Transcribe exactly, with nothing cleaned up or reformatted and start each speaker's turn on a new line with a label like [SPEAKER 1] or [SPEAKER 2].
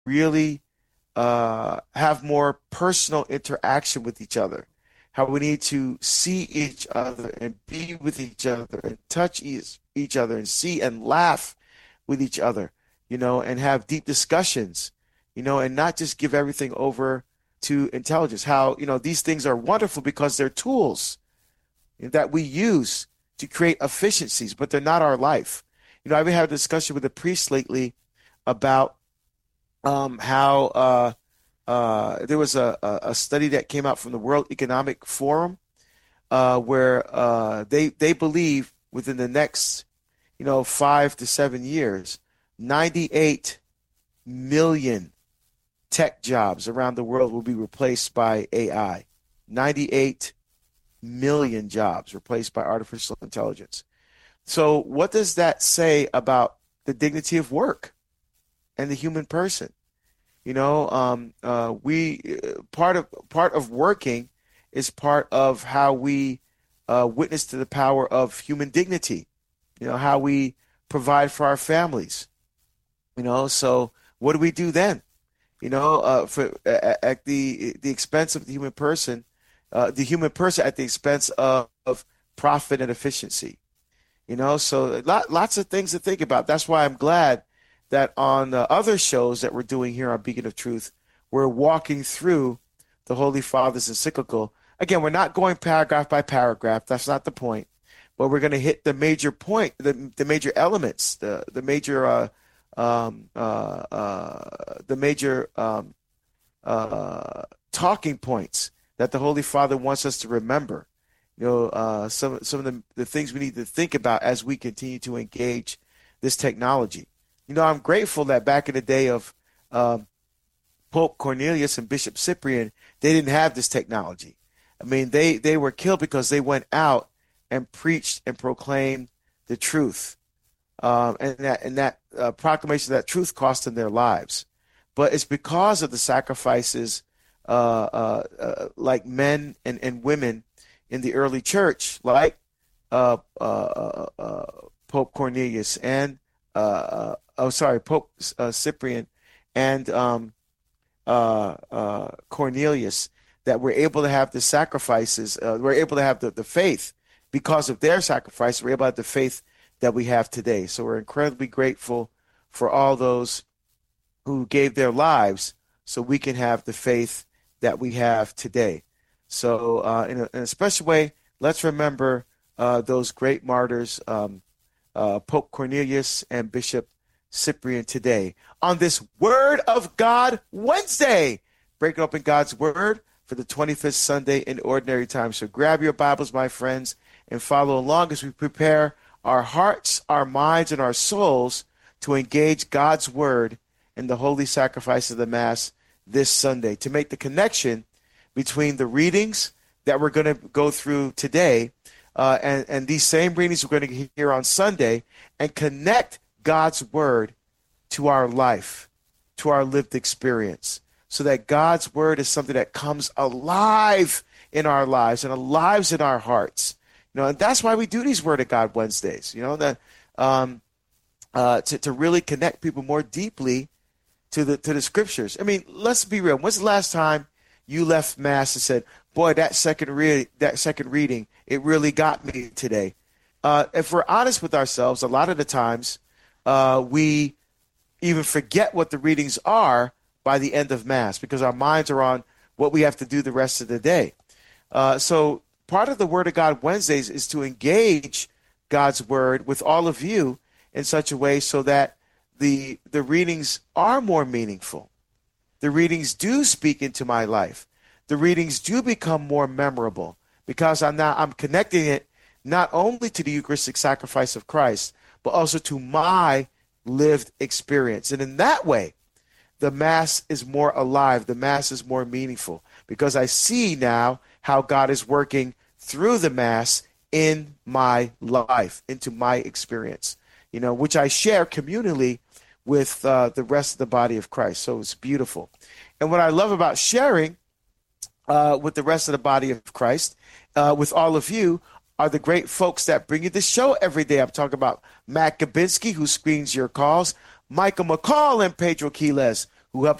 [SPEAKER 1] really uh, have more personal interaction with each other, how we need to see each other and be with each other and touch each, each other and see and laugh with each other, you know, and have deep discussions, you know, and not just give everything over to intelligence. How, you know, these things are wonderful because they're tools that we use to create efficiencies, but they're not our life. You know, I've had a discussion with a priest lately about um, how uh, uh, there was a, a study that came out from the World Economic Forum uh, where uh, they they believe within the next, you know, five to seven years, ninety-eight million tech jobs around the world will be replaced by A I. ninety-eight million jobs replaced by artificial intelligence. So what does that say about the dignity of work and the human person? You know, um, uh, we part of part of working is part of how we uh, witness to the power of human dignity. You know, how we provide for our families. You know, so what do we do then? You know, uh, for at, at the the expense of the human person, uh, the human person at the expense of, of profit and efficiency. You know, so lot, lots of things to think about. That's why I'm glad that on the other shows that we're doing here on Beacon of Truth, we're walking through the Holy Father's encyclical. Again, we're not going paragraph by paragraph. That's not the point. But we're going to hit the major point, the the major elements, the the major uh, um, uh, uh, the major um, uh, talking points that the Holy Father wants us to remember. You know, uh, some some of the, the things we need to think about as we continue to engage this technology. You know, I'm grateful that back in the day of um, Pope Cornelius and Bishop Cyprian, they didn't have this technology. I mean, they, they were killed because they went out and preached and proclaimed the truth. Um, and that, and that uh, proclamation of that truth cost them their lives. But it's because of the sacrifices uh, uh, uh, like men and, and women in the early church, like uh, uh, uh, Pope Cornelius and, uh, uh, oh, sorry, Pope uh, Cyprian and um, uh, uh, Cornelius, that we're able to have the sacrifices, uh, we're able to have the, the faith because of their sacrifice, we're able to have the faith that we have today. So we're incredibly grateful for all those who gave their lives so we can have the faith that we have today. So uh, in, a, in a special way, let's remember uh, those great martyrs, um, uh, Pope Cornelius and Bishop Cyprian today on this Word of God Wednesday, breaking open God's Word for the twenty-fifth Sunday in Ordinary Time. So grab your Bibles, my friends, and follow along as we prepare our hearts, our minds, and our souls to engage God's Word in the holy sacrifice of the Mass this Sunday, to make the connection between the readings that we're going to go through today uh, and, and these same readings we're going to hear on Sunday, and connect God's Word to our life, to our lived experience, so that God's Word is something that comes alive in our lives and alive in our hearts. You know, and that's why we do these Word of God Wednesdays, you know, that um, uh, to, to really connect people more deeply to the to the Scriptures. I mean, let's be real. When's the last time you left Mass and said, boy, that second re- that second reading, it really got me today? Uh, if we're honest with ourselves, a lot of the times uh, we even forget what the readings are by the end of Mass because our minds are on what we have to do the rest of the day. Uh, so part of the Word of God Wednesdays is to engage God's Word with all of you in such a way so that the the readings are more meaningful. The readings do speak into my life. The readings do become more memorable because I'm now I'm connecting it not only to the Eucharistic sacrifice of Christ, but also to my lived experience. And in that way, the Mass is more alive. The Mass is more meaningful because I see now how God is working through the Mass in my life, into my experience, you know, which I share communally with uh, the rest of the body of Christ. So it's beautiful. And what I love about sharing uh, with the rest of the body of Christ, uh, with all of you, are the great folks that bring you the show every day. I'm talking about Matt Gabinski, who screens your calls, Michael McCall, and Pedro Quiles, who help